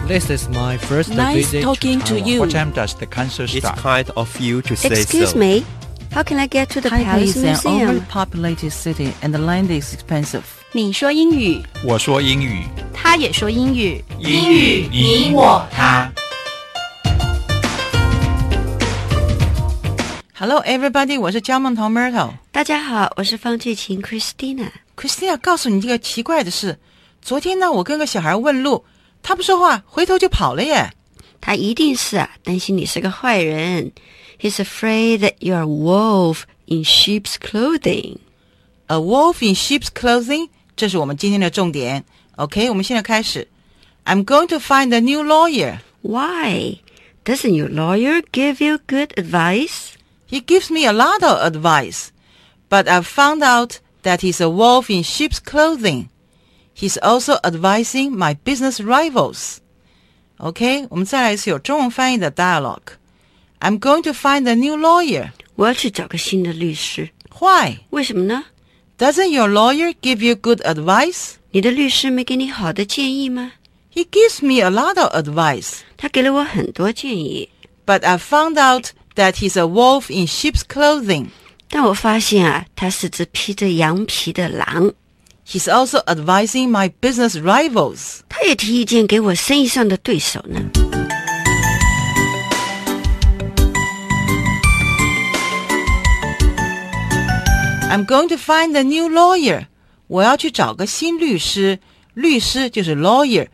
This is my first Nice visit talking to Taiwan. you. What time does the concert It's start? kind of you to say Excuse so. me, how can I get to the Taipei Palace is an Museum? overpopulated city and the land is expensive. 你说英语， 我说英语， 他也说英语， 英语你我他。 Hello everybody， 我是焦梦彤 Myrtle。 大家好，我是方季晴 Christina。 Christina 告诉你这个奇怪的事，昨天呢，我跟个小孩问路，他不说话，回头就跑了耶。 他一定是担心你是个坏人。He's afraid that you're a wolf in sheep's clothing. A wolf in sheep's clothing， 这是我们今天的重点。OK， 我们现在开始。I'm going to find a new lawyer. Why? Doesn't your lawyer give you good advice? He gives me a lot of advice, but I've found out that he's a wolf in sheep's clothing. He's also advising my business rivals. OK， 我们再来一次有中文翻译的 dialogue. I'm going to find a new lawyer. 我要去找个新的律师。 Why? 为什么呢？ Doesn't your lawyer give you good advice? 你的律师没给你好的建议吗？ He gives me a lot of advice, 他给了我很多建议， but I've found out that he's a wolf in sheep's clothing. 但我发现他是只披着羊皮的狼。 He's also advising my business rivals. 他也提意见给我生意上的对手呢。 I'm going to find a new lawyer. 我要去找个新律师。律师就是 lawyer,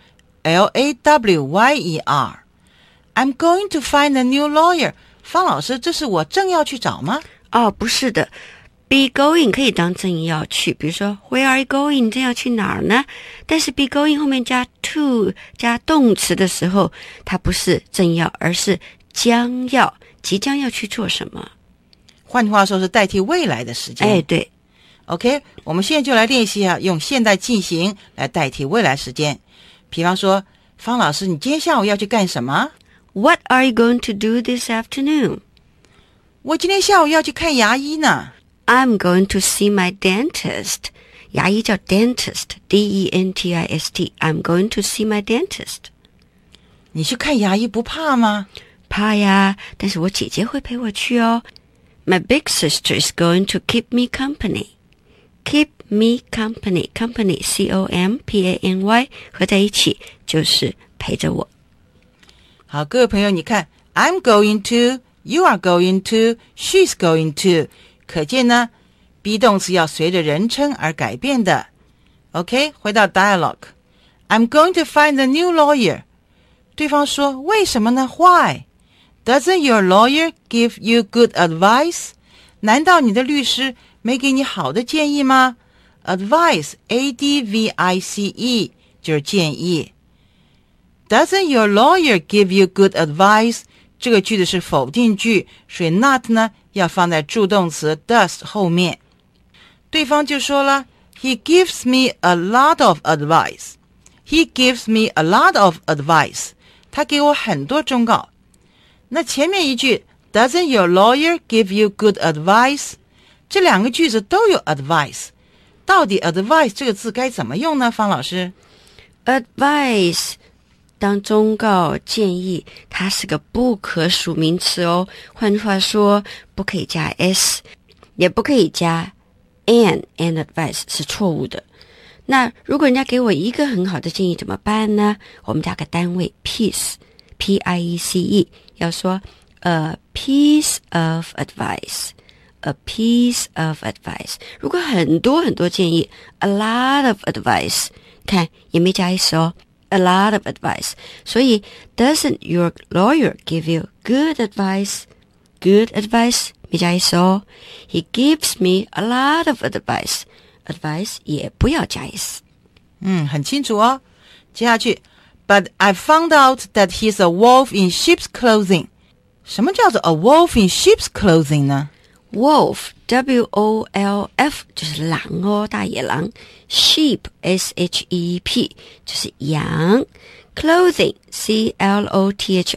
L-A-W-Y-E-R. I'm going to find a new lawyer. 方老师，这是我正要去找吗？ 哦，不是的 ，be going 可以当正要去，比如说 Where are you going？ 正要去哪儿呢？但是 be going 后面加 to 加动词的时候，它不是正要，而是将要，即将要去做什么。 换句话说是代替未来的时间。 哎，对。 OK， 我们现在就来练习一下用现在进行来代替未来时间。比方说，方老师，你今天下午要去干什么？ What are you going to do this afternoon? 我今天下午要去看牙医呢。 I'm going to see my dentist. 牙医叫 dentist, D-E-N-T-I-S-T. I'm going to see my dentist. 你去看牙医不怕吗？ 怕呀，但是我姐姐会陪我去哦。My big sister is going to keep me company. Keep me company. Company, C-O-M-P-A-N-Y 合在一起就是陪着我。 好，各位朋友，你看 I'm going to, you are going to, she's going to， 可见呢 be 动词要随着人称而改变的。 OK， 回到 dialogue. I'm going to find a new lawyer. 对方说为什么呢？ Why? Doesn't your lawyer give you good advice? 难道你的律师没给你好的建议吗？ Advice, A-D-V-I-C-E 就是建议。Doesn't your lawyer give you good advice? 这个句子是否定句，所以 not 呢要放在助动词 does 后面。对方就说了 He gives me a lot of advice. He gives me a lot of advice. 他给我很多忠告。那前面一句 Doesn't your lawyer give you good advice? 这两个句子都有 advice。到底 advice 这个字该怎么用呢？方老师 Advice 当忠告建议，它是个不可数名词哦。换句话说，不可以加 s， 也不可以加 an advice 是错误的。那如果人家给我一个很好的建议怎么办呢？我们加个单位 piece, P-I-E-C-E， 要说 a piece of advice。A piece of advice. 如果很多很多建议 a lot of advice. 看也没加 s 哦 a lot of advice. 所以 doesn't your lawyer give you good advice? Good advice 没加 s 哦 He gives me a lot of advice. Advice 也不要加 s. 很清楚哦。接下去 But I found out that he's a wolf in sheep's clothing. 什么叫做 a wolf in sheep's clothing 呢 Wolf, W-O-L-F 就是狼哦，大野狼。Sheep, S-H-E-E-P 就是羊。Clothing, C-L-O-T-H-I-N-G